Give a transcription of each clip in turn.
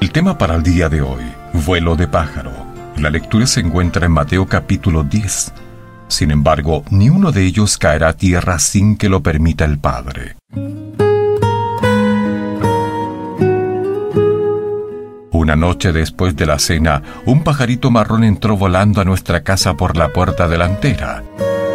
El tema para el día de hoy, vuelo de pájaro. La lectura se encuentra en Mateo capítulo 10. Sin embargo, ni uno de ellos caerá a tierra sin que lo permita el Padre. Una noche después de la cena, un pajarito marrón entró volando a nuestra casa por la puerta delantera.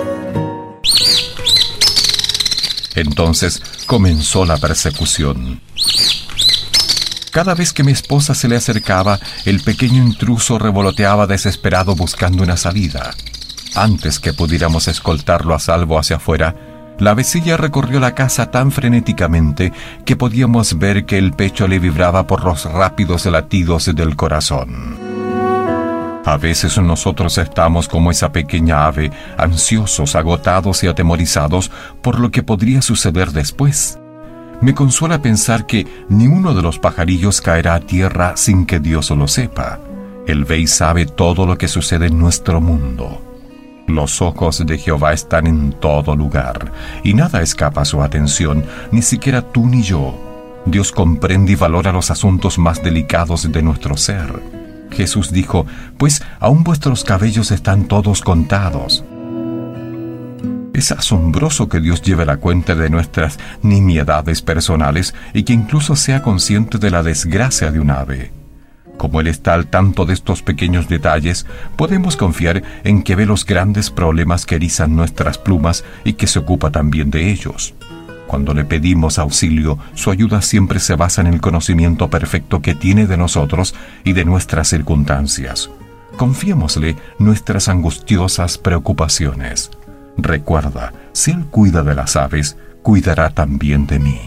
Entonces comenzó la persecución. Cada vez que mi esposa se le acercaba, el pequeño intruso revoloteaba desesperado buscando una salida. Antes que pudiéramos escoltarlo a salvo hacia afuera, la avecilla recorrió la casa tan frenéticamente que podíamos ver que el pecho le vibraba por los rápidos latidos del corazón. A veces nosotros estamos como esa pequeña ave, ansiosos, agotados y atemorizados por lo que podría suceder después. Me consuela pensar que ni uno de los pajarillos caerá a tierra sin que Dios lo sepa. Él ve y sabe todo lo que sucede en nuestro mundo. Los ojos de Jehová están en todo lugar, y nada escapa a su atención, ni siquiera tú ni yo. Dios comprende y valora los asuntos más delicados de nuestro ser. Jesús dijo, pues aún vuestros cabellos están todos contados. Es asombroso que Dios lleve la cuenta de nuestras nimiedades personales y que incluso sea consciente de la desgracia de un ave. Como Él está al tanto de estos pequeños detalles, podemos confiar en que ve los grandes problemas que erizan nuestras plumas y que se ocupa también de ellos. Cuando le pedimos auxilio, su ayuda siempre se basa en el conocimiento perfecto que tiene de nosotros y de nuestras circunstancias. Confiémosle nuestras angustiosas preocupaciones. Recuerda, si Él cuida de las aves, cuidará también de mí.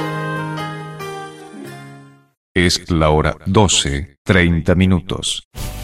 Es la hora 12:30.